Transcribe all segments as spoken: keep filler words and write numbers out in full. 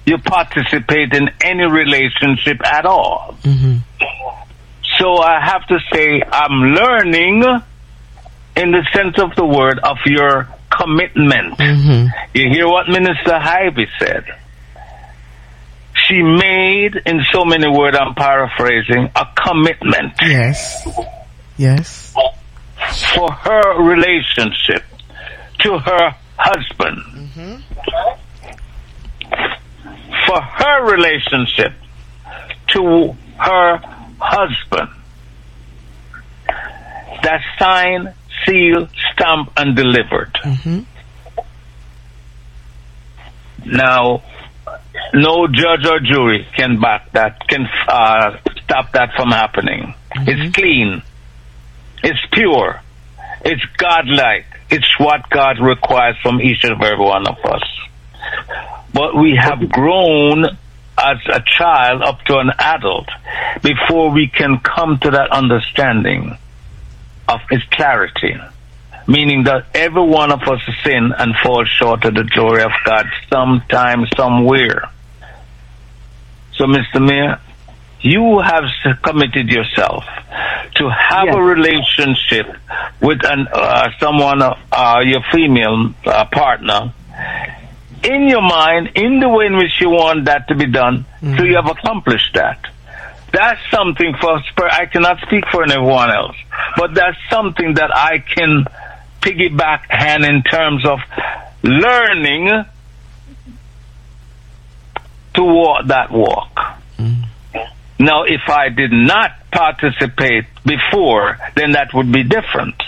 you participate in any relationship at all. Mm-hmm. So I have to say I'm learning in the sense of the word of your commitment. Mm-hmm. You hear what Minister Hyvie said? She made, in so many words, I'm paraphrasing, a commitment. Yes. Yes. For her relationship to her husband. Mm-hmm. For her relationship to her husband. That's signed, sealed, stamped, and delivered. Mm-hmm. Now, no judge or jury can back that, can uh, stop that from happening. Mm-hmm. It's clean. It's pure. It's godlike. It's what God requires from each and every one of us. But we have grown as a child up to an adult before we can come to that understanding of its clarity. Meaning that every one of us sin and fall short of the glory of God sometime, somewhere. So, Mister Mayor, you have committed yourself to have yes. a relationship with an uh, someone, uh, your female uh, partner, in your mind, in the way in which you want that to be done, mm-hmm. so you have accomplished that. That's something for, I cannot speak for anyone else, but that's something that I can piggyback hand in terms of learning to walk that walk. Mm. Now, if I did not participate before, then that would be different.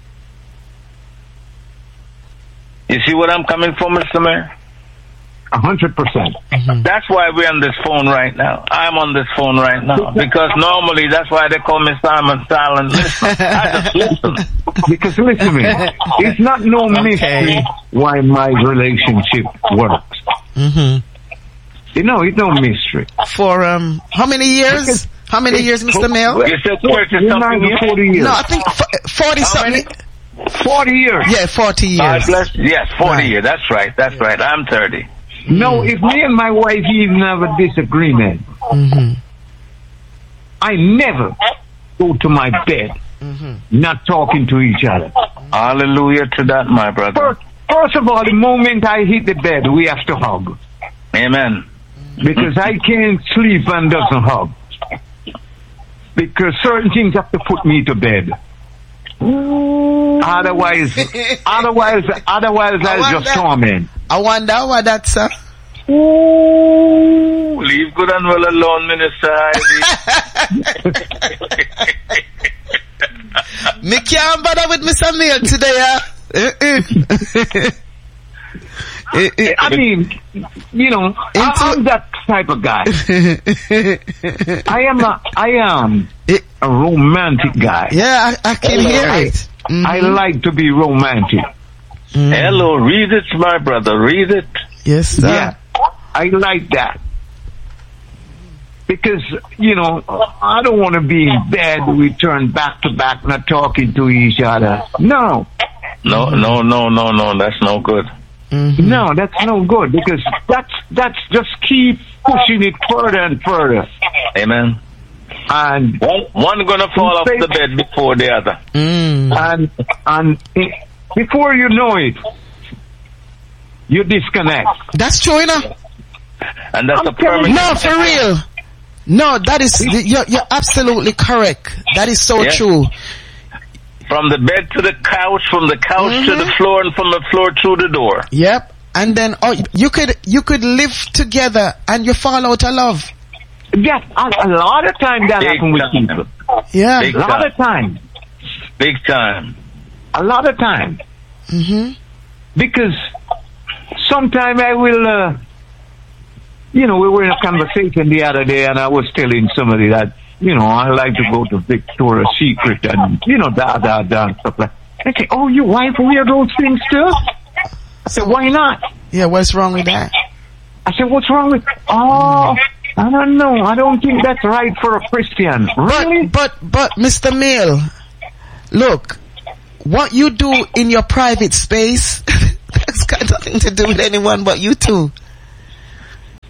You see what I'm coming from, Mister Mayor? A hundred percent. That's why we're on this phone right now. I'm on this phone right now. Because normally, that's why they call me Simon Silent Listener. I just listen. Because listen to me, it's not no mystery why my relationship works. Mm-hmm. You know, it's no mystery. For, um, how many years? Because how many years, Mister Mail? You said thirty something years? forty years. No, I think forty something. forty years. Yeah, forty years. God bless. Yes, forty Right. years. That's right. That's right. I'm thirty. No, if me and my wife even have a disagreement, Mm-hmm. I never go to my bed Mm-hmm. not talking to each other. Hallelujah to that, my brother. First, first of all, the moment I hit the bed, we have to hug. Amen. Because I can't sleep and doesn't hug. Because certain things have to put me to bed. Otherwise, otherwise, otherwise I'll just torment. I wonder why that's, sir. Ooh, leave good and well alone, Minister Ivy. Me can't bother with Mister Mail today, huh? I mean, you know, I, I'm that type of guy. I am a, I am a romantic guy. Yeah, I, I can hear I, it. Mm-hmm. I like to be romantic. Mm. Hello, read it, my brother. Read it. Yes, sir. Yeah, I like that. Because, you know, I don't want to be in bed, we turn back to back, not talking to each other. No. No, no, no, no, no. That's no good. Mm-hmm. No, that's no good, because that's, that's just keep pushing it further and further. Amen. And One, one gonna fall off the bed before the other. Mm. and and it, before you know it, you disconnect. That's true, you know? And that's I'm a permanent. No, for real. No, that is, you're, you're absolutely correct. That is so Yeah. true. From the bed to the couch, from the couch Mm-hmm. to the floor, and from the floor through the door. Yep. And then, oh, you could, you could live together and you fall out of love. Yes, a, a lot of time that Big happens with time. people. Yeah. Big A lot of time. Big time. A lot of time. Mm-hmm. Because sometime I will, uh, you know, we were in a conversation the other day and I was telling somebody that, you know, I like to go to Victoria's Secret and, you know, da, da, da, and stuff like that. I say, oh, your wife wear those things too? I said, why not? Yeah, what's wrong with that? I said, what's wrong with, oh, I don't know. I don't think that's right for a Christian. Really? But, but, but, Mister Mail, look, what you do in your private space, that's got nothing to do with anyone but you two.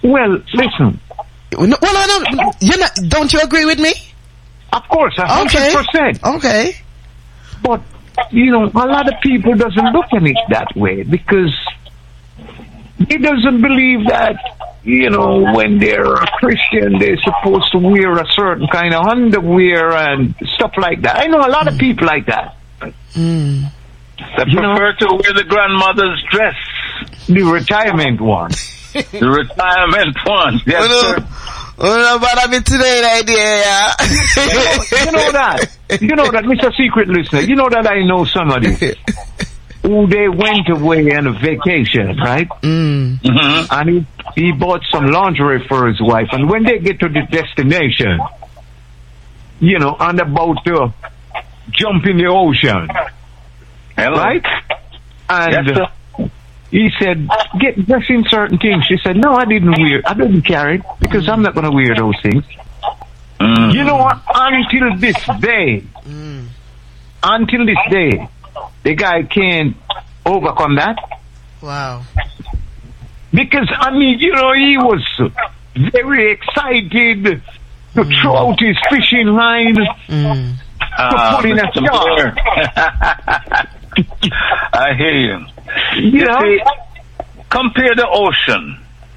Well, listen. No, well, no, no, you're not, don't you agree with me? Of course, a hundred Okay. percent. Okay. But, you know, a lot of people doesn't look at it that way because he doesn't believe that, you know, when they're a Christian, they're supposed to wear a certain kind of underwear and stuff like that. I know a lot of people like that. Mm. They You know- prefer to wear the grandmother's dress. The retirement one. The retirement one. Yes, sir. Oh, no, but I'm in today idea, yeah. You know that. You know that, Mister Secret Listener. You know that I know somebody who they went away on a vacation, right? Mm. Mm-hmm. And he, he bought some lingerie for his wife. And when they get to the destination, you know, and about to jump in the ocean, Hello. right? And Yes, sir. he said, get dressed in certain things. She said, no, I didn't wear, I didn't carry it because I'm not going to wear those things. Mm. You know what? Until this day, Mm. until this day, the guy can't overcome that. Wow. Because, I mean, you know, he was very excited to throw out his fishing line. Mm. Ah, put in a Mister jar. Blair. I hear you. You You know? see, compare the ocean.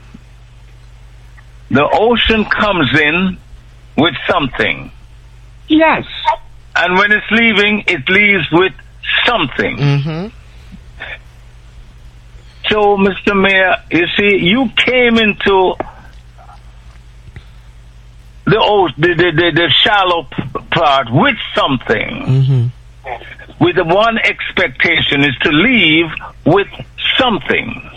The ocean comes in with something. Yes. And when it's leaving, it leaves with something. Mm-hmm. So, Mister Mayor, you see, you came into the o- the, the, the, the shallow p- part with something. Mm-hmm. With the one expectation is to leave with something.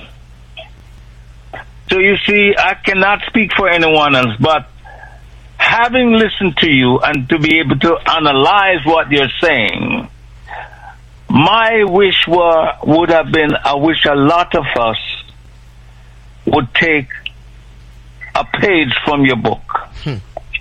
So you see, I cannot speak for anyone else, but having listened to you and to be able to analyze what you're saying, my wish were, would have been, I wish a lot of us would take a page from your book. Hmm.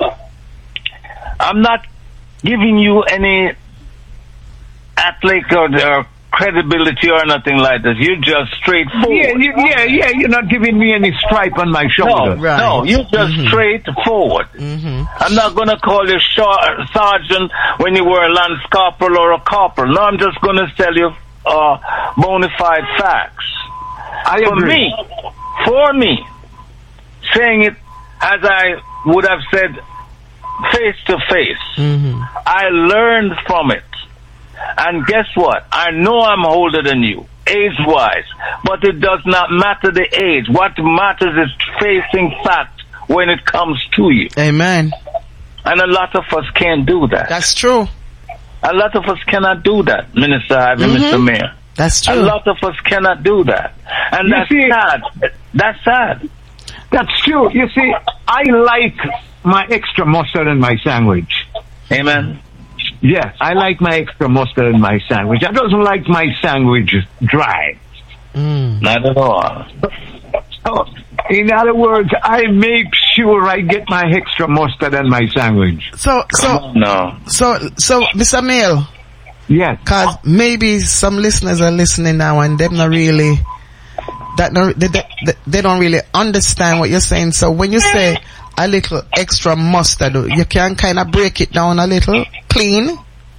I'm not giving you any athletic or, or credibility or nothing like this. You're just straightforward. Yeah, you, yeah, yeah, you're not giving me any stripe on my No, shoulder. Right. no, you're just Mhm. straightforward. Mm-hmm. I'm not going to call you shar- sergeant when you were a lance corporal or a corporal. No, I'm just going to tell you uh, bona fide facts. I For agree. me, for me, saying it as I would have said face to face, Mm-hmm. I learned from it. And guess what? I know I'm older than you, age-wise, but it does not matter the age. What matters is facing facts when it comes to you. Amen. And a lot of us can't do that. That's true. A lot of us cannot do that, Minister Ivy, Mhm. Mister Mayor. That's A true. lot of us cannot do that. And You that's see- sad. That's sad. That's true. You see, I like my extra mustard in my sandwich. Amen. Yes, I like my extra mustard in my sandwich. I doesn't like my sandwich dry. Mm. Not at all. So, in other words, I make sure I get my extra mustard in my sandwich. So, so, No. so, so, Mister Mail, Yes. cause maybe some listeners are listening now and they're not really, that no, they, they, they don't really understand what you're saying. So when you say a little extra mustard, you can kind of break it down a little, clean.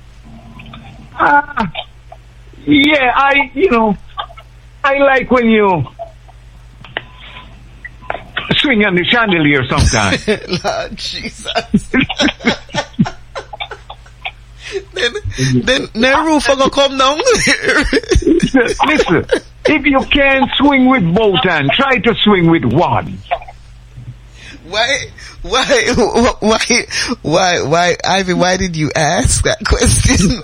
Uh, yeah, I, you know, I like when you swing on the chandelier sometimes. Lord Jesus. then, then, then roof will come down. Listen, if you can't swing with both hands, try to swing with one. Why, why, why, why, why, Ivy, why did you ask that question?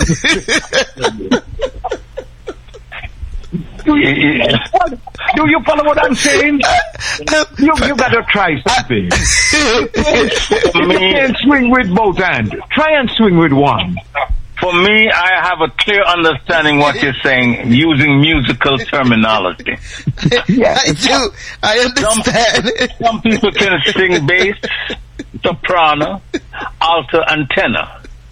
Do you, do you follow what I'm saying? You, you gotta try something. If you can't swing with both hands, try and swing with one. For me, I have a clear understanding what you're saying using musical terminology. Yeah. I do, I understand. Some people can sing bass, soprano, alto, and tenor.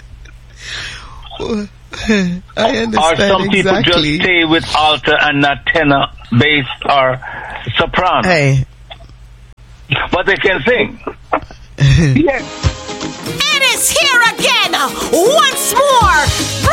I understand Or some people exactly. just stay with alto and not tenor, bass, or soprano. Hey, but they can sing. Yeah. It is here again, once more.